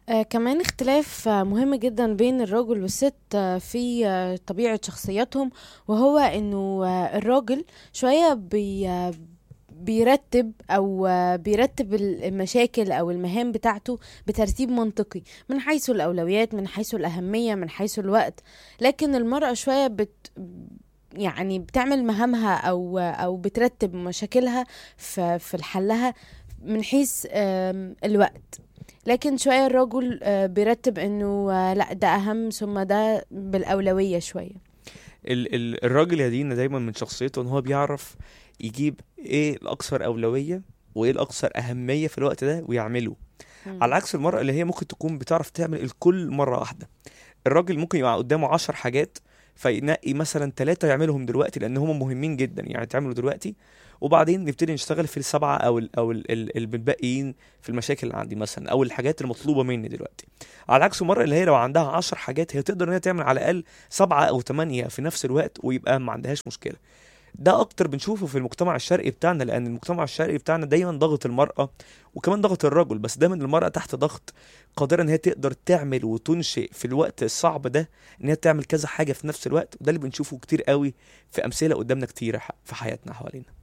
كمان اختلاف مهم جدا بين الراجل والست في طبيعة شخصياتهم. وهو انه الراجل شوية بيرتب او بيرتب المشاكل او المهام بتاعته بترتيب منطقي من حيث الاولويات، من حيث الاهمية، من حيث الوقت. لكن المرأة شوية يعني بتعمل مهامها او بترتب مشاكلها في الحلها من حيث الوقت. لكن شوية الرجل بيرتب انه لا ده اهم ثم ده بالاولوية شوية. الراجل يا دينا دايما من شخصيته ان هو بيعرف يجيب ايه الاكثر اولوية وايه الاكثر اهمية في الوقت ده ويعمله، على مم. عكس المرأة اللي هي ممكن تكون بتعرف تعمل الكل مرة واحدة. الراجل ممكن يبقى قدامه 10 حاجات، فينقي مثلا 3 يعملهم دلوقتي لان هم مهمين جدا يعني تعملوا دلوقتي، وبعدين نبتدي نشتغل في ال7 او الباقيين في المشاكل اللي عندي مثلا او الحاجات المطلوبة مني دلوقتي. على عكس المرأة اللي هي لو عندها 10 حاجات هي تقدر ان هي تعمل على الاقل 7 او 8 في نفس الوقت ويبقى ما عندهاش مشكلة. ده اكتر بنشوفه في المجتمع الشرقي بتاعنا، لان المجتمع الشرقي بتاعنا دايما ضغط المرأة وكمان ضغط الرجل، بس دايما المرأة تحت ضغط، قادرة ان هي تقدر تعمل وتنشئ في الوقت الصعب ده ان هي تعمل كذا حاجة في نفس الوقت. وده اللي بنشوفه كتير قوي في امثلة قدامنا كتير في حياتنا حوالينا.